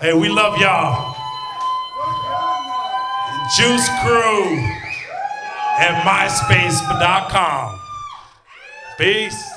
Hey, we love y'all. Juice Crew at myspace.com. Peace.